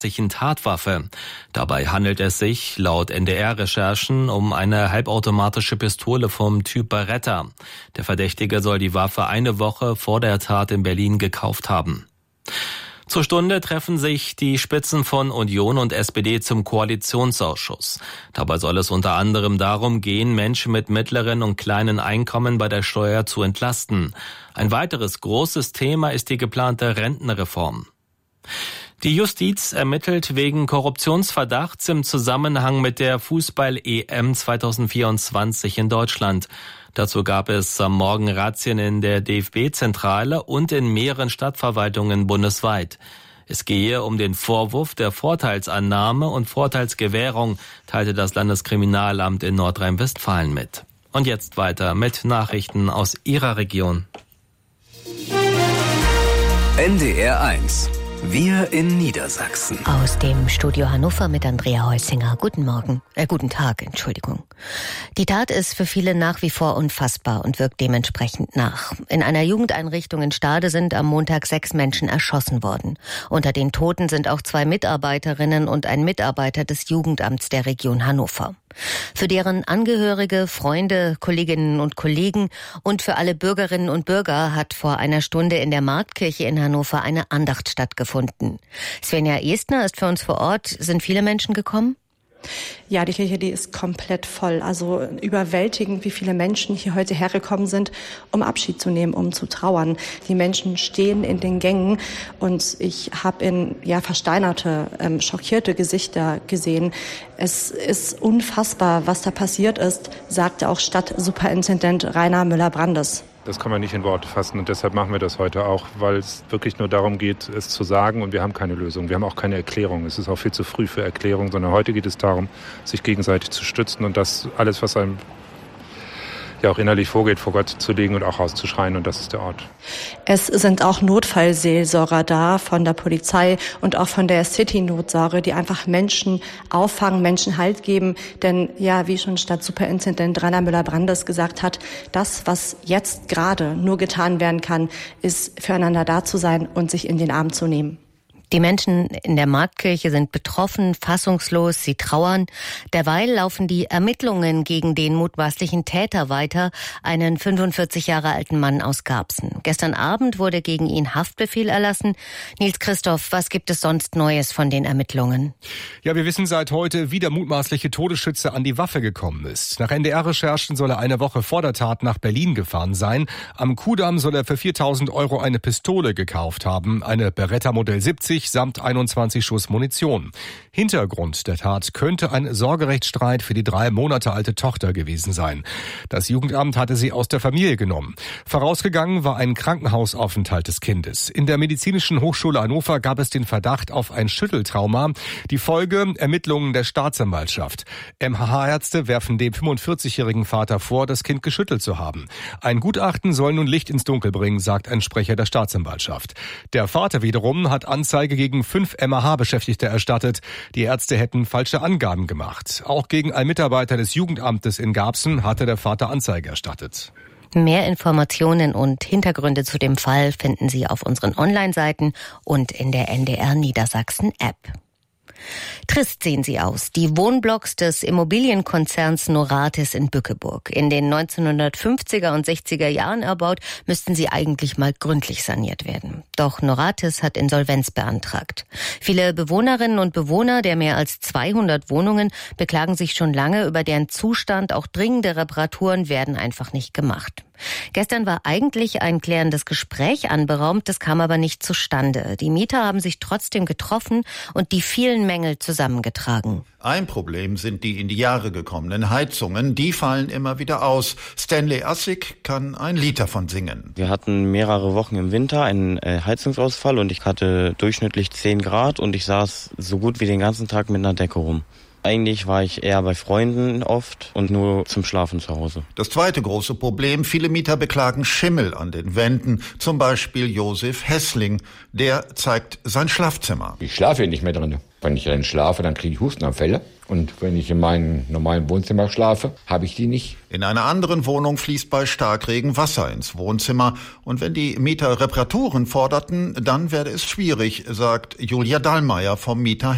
Tatwaffe. Dabei handelt es sich, laut NDR-Recherchen, um eine halbautomatische Pistole vom Typ Beretta. Der Verdächtige soll die Waffe eine Woche vor der Tat in Berlin gekauft haben. Zur Stunde treffen sich die Spitzen von Union und SPD zum Koalitionsausschuss. Dabei soll es unter anderem darum gehen, Menschen mit mittleren und kleinen Einkommen bei der Steuer zu entlasten. Ein weiteres großes Thema ist die geplante Rentenreform. Die Justiz ermittelt wegen Korruptionsverdachts im Zusammenhang mit der Fußball-EM 2024 in Deutschland. Dazu gab es am Morgen Razzien in der DFB-Zentrale und in mehreren Stadtverwaltungen bundesweit. Es gehe um den Vorwurf der Vorteilsannahme und Vorteilsgewährung, teilte das Landeskriminalamt in Nordrhein-Westfalen mit. Und jetzt weiter mit Nachrichten aus Ihrer Region. NDR 1. Wir in Niedersachsen. Aus dem Studio Hannover mit Andrea Heusinger. Guten Tag. Die Tat ist für viele nach wie vor unfassbar und wirkt dementsprechend nach. In einer Jugendeinrichtung in Stade sind am Montag 6 Menschen erschossen worden. Unter den Toten sind auch 2 Mitarbeiterinnen und ein Mitarbeiter des Jugendamts der Region Hannover. Für deren Angehörige, Freunde, Kolleginnen und Kollegen und für alle Bürgerinnen und Bürger hat vor einer Stunde in der Marktkirche in Hannover eine Andacht stattgefunden. Svenja Estner ist für uns vor Ort. Sind viele Menschen gekommen? Ja, die Kirche, die ist komplett voll. Also überwältigend, wie viele Menschen hier heute hergekommen sind, um Abschied zu nehmen, um zu trauern. Die Menschen stehen in den Gängen und ich habe versteinerte, schockierte Gesichter gesehen. Es ist unfassbar, was da passiert ist, sagte auch Stadtsuperintendent Rainer Müller-Brandes. Das kann man nicht in Worte fassen und deshalb machen wir das heute auch, weil es wirklich nur darum geht, es zu sagen und wir haben keine Lösung. Wir haben auch keine Erklärung. Es ist auch viel zu früh für Erklärung, sondern heute geht es darum, sich gegenseitig zu stützen und das alles, was einem auch innerlich vorgeht, vor Gott zu legen und auch rauszuschreien und das ist der Ort. Es sind auch Notfallseelsorger da von der Polizei und auch von der City-Notsorge, die einfach Menschen auffangen, Menschen Halt geben. Denn wie schon Stadtsuperintendent Rainer Müller-Brandes gesagt hat, das, was jetzt gerade nur getan werden kann, ist füreinander da zu sein und sich in den Arm zu nehmen. Die Menschen in der Marktkirche sind betroffen, fassungslos, sie trauern. Derweil laufen die Ermittlungen gegen den mutmaßlichen Täter weiter, einen 45 Jahre alten Mann aus Garbsen. Gestern Abend wurde gegen ihn Haftbefehl erlassen. Nils Christoph, was gibt es sonst Neues von den Ermittlungen? Ja, wir wissen seit heute, wie der mutmaßliche Todesschütze an die Waffe gekommen ist. Nach NDR-Recherchen soll er eine Woche vor der Tat nach Berlin gefahren sein. Am Kudamm soll er für 4.000 € eine Pistole gekauft haben, eine Beretta Modell 70, samt 21 Schuss Munition. Hintergrund der Tat könnte ein Sorgerechtsstreit für die 3 Monate alte Tochter gewesen sein. Das Jugendamt hatte sie aus der Familie genommen. Vorausgegangen war ein Krankenhausaufenthalt des Kindes. In der Medizinischen Hochschule Hannover gab es den Verdacht auf ein Schütteltrauma. Die Folge: Ermittlungen der Staatsanwaltschaft. MHH-Ärzte werfen dem 45-jährigen Vater vor, das Kind geschüttelt zu haben. Ein Gutachten soll nun Licht ins Dunkel bringen, sagt ein Sprecher der Staatsanwaltschaft. Der Vater wiederum hat Anzeige gegen 5 MHH-Beschäftigte erstattet. Die Ärzte hätten falsche Angaben gemacht. Auch gegen einen Mitarbeiter des Jugendamtes in Garbsen hatte der Vater Anzeige erstattet. Mehr Informationen und Hintergründe zu dem Fall finden Sie auf unseren Online-Seiten und in der NDR Niedersachsen-App. Trist sehen sie aus, die Wohnblocks des Immobilienkonzerns Noratis in Bückeburg. In den 1950er und 60er Jahren erbaut, müssten sie eigentlich mal gründlich saniert werden. Doch Noratis hat Insolvenz beantragt. Viele Bewohnerinnen und Bewohner der mehr als 200 Wohnungen beklagen sich schon lange über deren Zustand. Auch dringende Reparaturen werden einfach nicht gemacht. Gestern war eigentlich ein klärendes Gespräch anberaumt, das kam aber nicht zustande. Die Mieter haben sich trotzdem getroffen und die vielen Mängel zusammengetragen. Ein Problem sind die in die Jahre gekommenen Heizungen. Die fallen immer wieder aus. Stanley Assig kann ein Lied davon singen. Wir hatten mehrere Wochen im Winter einen Heizungsausfall und ich hatte durchschnittlich 10 Grad und ich saß so gut wie den ganzen Tag mit einer Decke rum. Eigentlich war ich eher bei Freunden oft und nur zum Schlafen zu Hause. Das zweite große Problem: viele Mieter beklagen Schimmel an den Wänden. Zum Beispiel Josef Hessling. Der zeigt sein Schlafzimmer. Ich schlafe nicht mehr drin. Wenn ich drin schlafe, dann kriege ich Hustenanfälle. Und wenn ich in meinem normalen Wohnzimmer schlafe, habe ich die nicht. In einer anderen Wohnung fließt bei Starkregen Wasser ins Wohnzimmer. Und wenn die Mieter Reparaturen forderten, dann werde es schwierig, sagt Julia Dallmayr vom Mieter